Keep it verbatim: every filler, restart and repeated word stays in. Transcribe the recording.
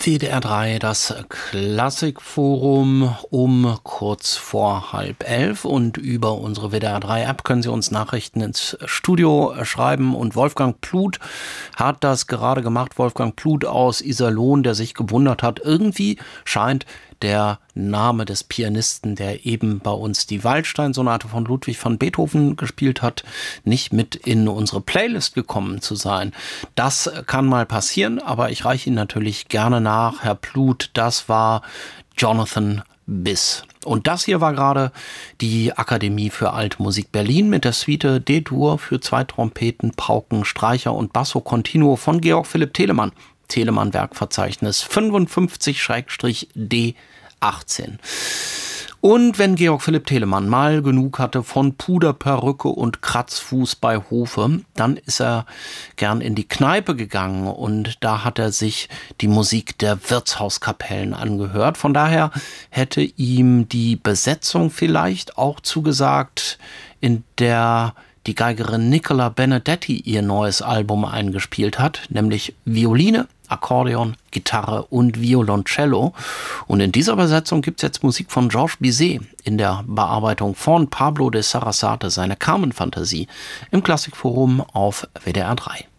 W D R drei, das Klassikforum um kurz vor halb elf, und über unsere W D R drei App können Sie uns Nachrichten ins Studio schreiben, und Wolfgang Pluth hat das gerade gemacht. Wolfgang Pluth aus Iserlohn, der sich gewundert hat, irgendwie scheint der Name des Pianisten, der eben bei uns die Waldstein-Sonate von Ludwig van Beethoven gespielt hat, nicht mit in unsere Playlist gekommen zu sein. Das kann mal passieren, aber ich reiche Ihnen natürlich gerne nach. Herr Pluth, das war Jonathan Biss. Und das hier war gerade die Akademie für Alte Musik Berlin mit der Suite D-Dur für zwei Trompeten, Pauken, Streicher und Basso Continuo von Georg Philipp Telemann. Telemann-Werkverzeichnis fünfundfünfzig D achtzehn. Und wenn Georg Philipp Telemann mal genug hatte von Puderperücke und Kratzfuß bei Hofe, dann ist er gern in die Kneipe gegangen, und da hat er sich die Musik der Wirtshauskapellen angehört. Von daher hätte ihm die Besetzung vielleicht auch zugesagt, in der die Geigerin Nicola Benedetti ihr neues Album eingespielt hat, nämlich Violine, Akkordeon, Gitarre und Violoncello. Und in dieser Besetzung gibt es jetzt Musik von Georges Bizet in der Bearbeitung von Pablo de Sarasate, seine Carmen-Fantasie, im Klassikforum auf W D R drei.